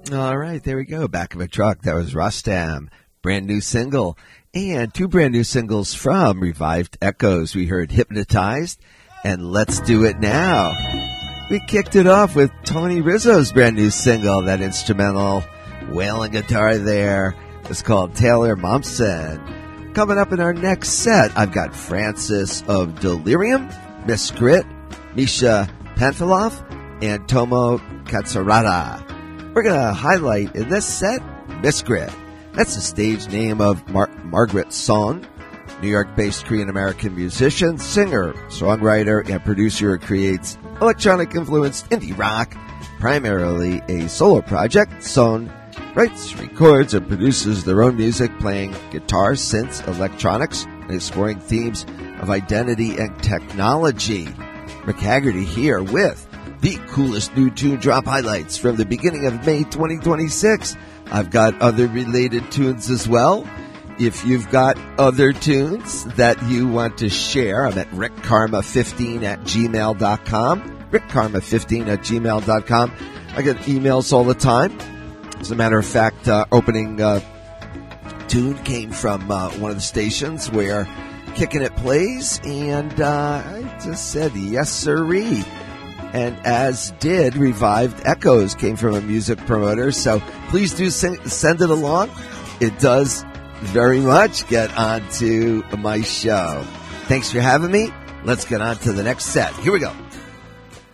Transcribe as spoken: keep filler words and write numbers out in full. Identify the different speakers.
Speaker 1: All right, there we go. Back of a Truck. That was Rustam. Brand new single. And two brand new singles from Revived Echoes. We heard Hypnotized and Let's Do It Now. We kicked it off with Tony Rizzo's brand new single. That instrumental wailing guitar there is called Taylor Momsen. Coming up in our next set, I've got Francis of Delirium, Miss Grit, Misha Panfiloff, and Tomo Katsurada. We're going to highlight in this set Miss Grit. That's the stage name of Mar- Margaret Son, New York-based Korean-American musician, singer, songwriter, and producer who creates electronic-influenced indie rock, primarily a solo project. Son writes, records, and produces their own music, playing guitar, synths, electronics, and exploring themes of identity and technology. McHaggerty here with the coolest new tune drop highlights from the beginning of May twenty twenty-six. I've got other related tunes as well. If you've got other tunes that you want to share, I'm at rick karma fifteen at gmail dot com. rick karma fifteen at gmail dot com. I get emails all the time. As a matter of fact, uh, opening uh, tune came from uh, one of the stations where Kickin' It plays, and uh, I just said yes sirree. And as did Revived Echoes, came from a music promoter. So please do send, send it along. It does very much get onto my show. Thanks for having me. Let's get on to the next set. Here we go.